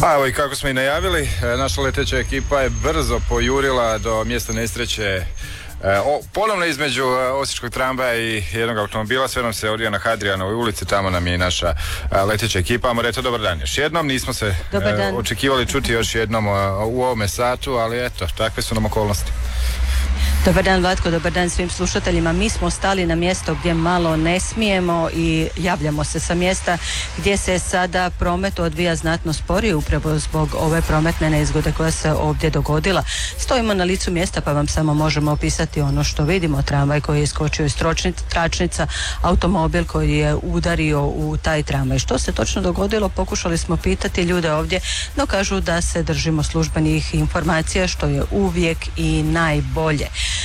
A evo i kako smo i najavili, naša leteća ekipa je brzo pojurila do mjesta nesreće. Ponovno između osječkog tramvaja i jednog automobila. Sve nam se odvija na Hadrijanovoj ulici, tamo nam je i naša leteća ekipa. Amoreto, dobar dan još jednom. Nismo se očekivali čuti još jednom u ovome satu, ali eto, takve su nam okolnosti. Dobar dan Vlatko, dobar dan svim slušateljima. Mi smo stali na mjesto gdje malo ne smijemo i javljamo se sa mjesta gdje se sada promet odvija znatno sporije upravo zbog ove prometne nezgode koja se ovdje dogodila. Stojimo na licu mjesta pa vam samo možemo opisati ono što vidimo. Tramvaj koji je iskočio iz tračnica, automobil koji je udario u taj tramvaj. Što se točno dogodilo, pokušali smo pitati ljude ovdje, no kažu da se držimo službenih informacija, što je uvijek i najbolje.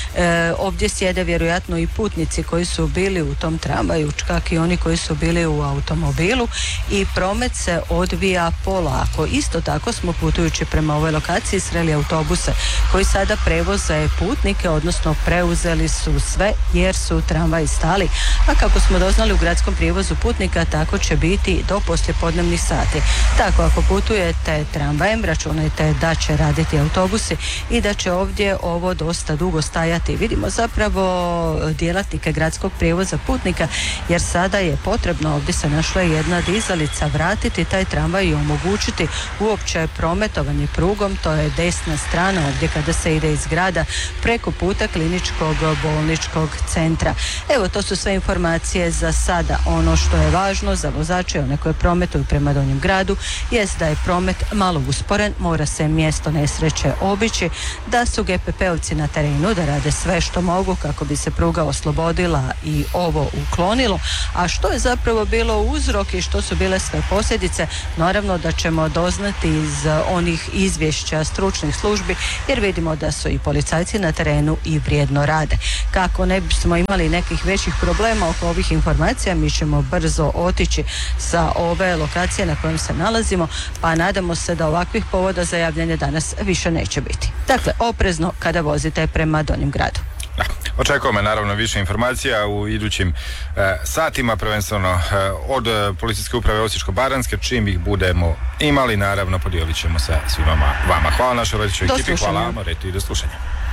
Ovdje sjede vjerojatno i putnici koji su bili u tom tramvaju, čak i oni koji su bili u automobilu, i promet se odvija polako. Isto tako smo putujući prema ovoj lokaciji sreli autobuse koji sada prevoze putnike, odnosno preuzeli su sve jer su tramvaji stali, a kako smo doznali u gradskom prijevozu putnika, tako će biti do poslijepodnevnih sati. Tako ako putujete tramvajem, računajte da će raditi autobusi i da će ovdje ovo dosta dugo stajati. Vidimo zapravo djelatnike gradskog prijevoza putnika, jer sada je potrebno, ovdje se našla jedna dizalica, vratiti taj tramvaj i omogućiti uopće prometovanje prugom. To je desna strana ovdje kada se ide iz grada preko puta kliničkog bolničkog centra. Evo, to su sve informacije za sada. Ono što je važno za vozače, one koje prometuju prema Donjem gradu, jest da je promet malo usporen, mora se mjesto nesreće obići, da su GPP-ovci na terenu, da rade sve što mogu kako bi se pruga oslobodila i ovo uklonilo. A što je zapravo bilo uzrok i što su bile sve posljedice, naravno da ćemo doznati iz onih izvješća stručnih službi, jer vidimo da su i policajci na terenu i vrijedno rade. Kako ne bismo imali nekih većih problema oko ovih informacija, mi ćemo brzo otići sa ove lokacije na kojem se nalazimo, pa nadamo se da ovakvih povoda za javljanje danas više neće biti. Dakle, oprezno kada vozite prema Donjem gradu. Da. Očekujemo naravno više informacija u idućim satima, prvenstveno od policijske uprave Osječko-baranjske. Čim ih budemo imali, naravno podijelit ćemo sa svima vama. Hvala našoj letećoj ekipi, hvala Amoretu i do slušanja.